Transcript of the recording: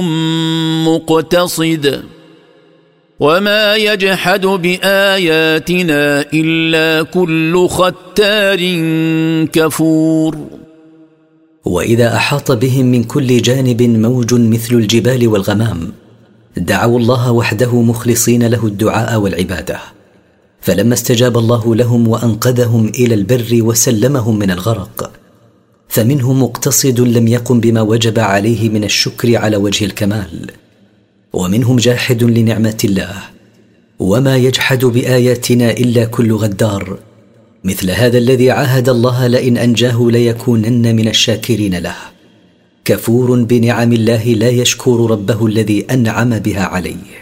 مقتصد وما يجحد بآياتنا إلا كل ختار كفور. وإذا أحاط بهم من كل جانب موج مثل الجبال والغمام دعوا الله وحده مخلصين له الدعاء والعبادة، فلما استجاب الله لهم وأنقذهم إلى البر وسلمهم من الغرق فمنهم مقتصد لم يقم بما وجب عليه من الشكر على وجه الكمال، ومنهم جاحد لنعمة الله، وما يجحد بآياتنا إلا كل غدار مثل هذا الذي عاهد الله لئن أنجاه ليكونن من الشاكرين له، كفور بنعم الله لا يشكر ربه الذي أنعم بها عليه.